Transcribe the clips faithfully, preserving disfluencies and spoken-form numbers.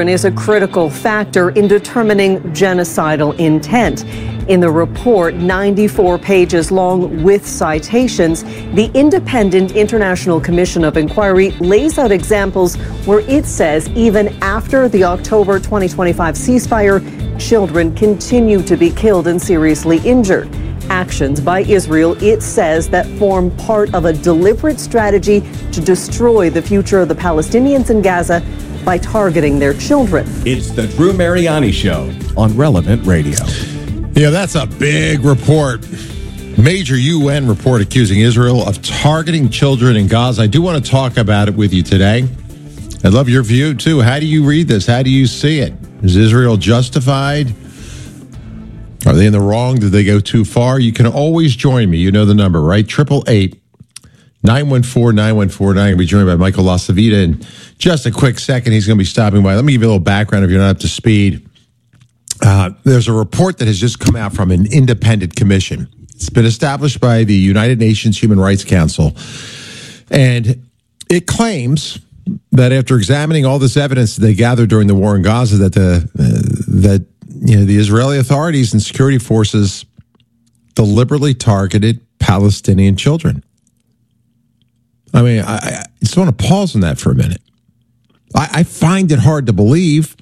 Is a critical factor in determining genocidal intent. In the report, ninety-four pages long with citations, the Independent International Commission of Inquiry lays out examples where it says even after the October twenty twenty-five ceasefire, children continue to be killed and seriously injured. Actions by Israel, it says, that form part of a deliberate strategy to destroy the future of the Palestinians in Gaza by targeting their children. It's the Drew Mariani Show on Relevant Radio. Yeah, that's a big report. Major U N report accusing Israel of targeting children in Gaza. I do want to talk about it with you today. I'd love your view, too. How do you read this? How do you see it? Is Israel justified? Are they in the wrong? Did they go too far? You can always join me. You know the number, right? Triple eight. nine one four, nine one four nine. I'll be joined by Michael LaCivita in just a quick second. He's going to be stopping by. Let me give you a little background if you're not up to speed. Uh, there's a report that has just come out from an independent commission. It's been established by the United Nations Human Rights Council. And it claims that after examining all this evidence that they gathered during the war in Gaza, that the uh, that you know the Israeli authorities and security forces deliberately targeted Palestinian children. I mean, I, I just want to pause on that for a minute. I, I find it hard to believe,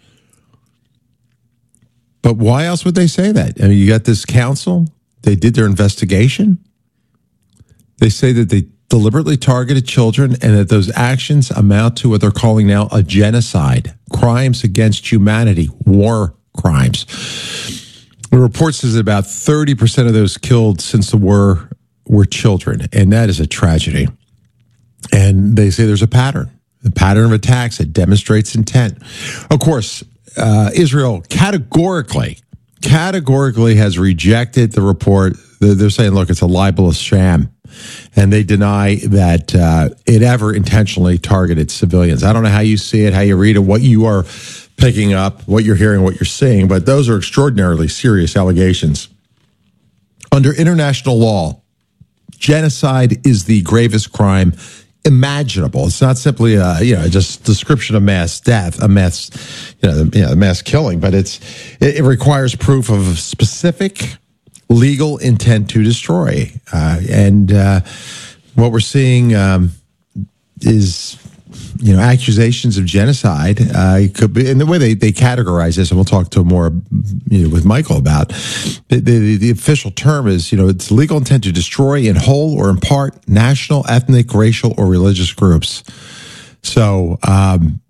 but why else would they say that? I mean, you got this council. They did their investigation. They say that they deliberately targeted children and that those actions amount to what they're calling now a genocide, crimes against humanity, war crimes. The report says that about thirty percent of those killed since the war were children, and that is a tragedy. And they say there's a pattern, a pattern of attacks that demonstrates intent. Of course, uh, Israel categorically, categorically has rejected the report. They're saying, look, it's a libelous sham. And they deny that uh, it ever intentionally targeted civilians. I don't know how you see it, how you read it, what you are picking up, what you're hearing, what you're seeing, but those are extraordinarily serious allegations. Under international law, genocide is the gravest crime imaginable. It's not simply a, you know, just description of mass death, a mass, you know, you know mass killing, but it's it, it requires proof of specific legal intent to destroy. Uh, and uh, what we're seeing um, is, you know, accusations of genocide. Uh, it could be, and the way they, they categorize this, and we'll talk to more, you know, with Michael about, the, the, the official term is, you know, it's legal intent to destroy in whole or in part national, ethnic, racial, or religious groups. So, um,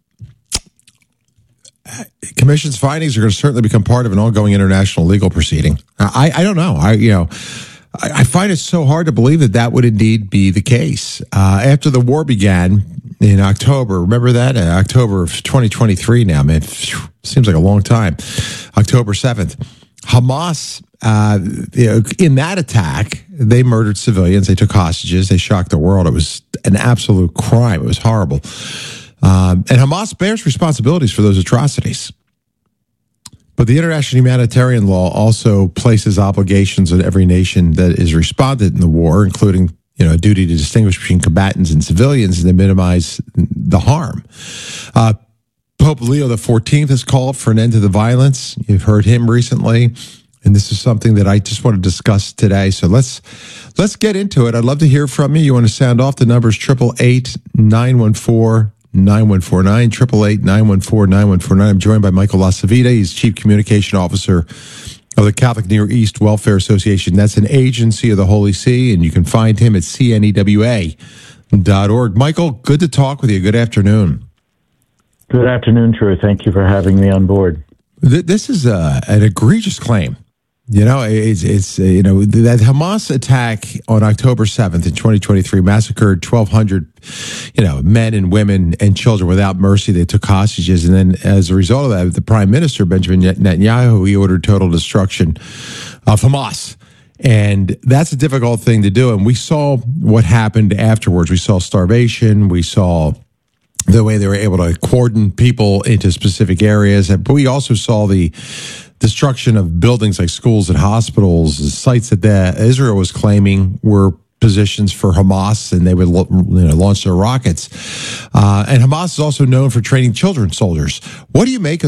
Commission's findings are going to certainly become part of an ongoing international legal proceeding. I, I don't know. I, you know, I, I find it so hard to believe that that would indeed be the case. Uh, after the war began in October, remember that? Uh, October of twenty twenty-three now, man. Phew, seems like a long time. October seventh. Hamas, uh, you know, in that attack, they murdered civilians. They took hostages. They shocked the world. It was an absolute crime. It was horrible. Um, and Hamas bears responsibilities for those atrocities. But the international humanitarian law also places obligations on every nation that is responded in the war, including, you know, a duty to distinguish between combatants and civilians and to minimize the harm. Uh, Pope Leo the fourteenth has called for an end to the violence. You've heard him recently, and this is something that I just want to discuss today. So let's let's get into it. I'd love to hear from you. You want to sound off? The number is triple eight nine one four nine one four nine, triple eight nine one four nine one four nine. I'm joined by Michael LaCivita. He's Chief Communication Officer of the Catholic Near East Welfare Association. That's an agency of the Holy See, and you can find him at C N E W A dot org. Michael, good to talk with you. Good afternoon. Good afternoon, Troy. Thank you for having me on board. This is a, an egregious claim. You know, it's, it's you know, that Hamas attack on October seventh in twenty twenty-three massacred twelve hundred, you know, men and women and children without mercy. They took hostages. And then as a result of that, the Prime Minister, Benjamin Netanyahu, he ordered total destruction of Hamas. And that's a difficult thing to do. And we saw what happened afterwards. We saw starvation. We saw the way they were able to cordon people into specific areas. But we also saw the destruction of buildings like schools and hospitals, sites that the, Israel was claiming were positions for Hamas, and they would you know, launch their rockets. Uh, and Hamas is also known for training children soldiers. What do you make of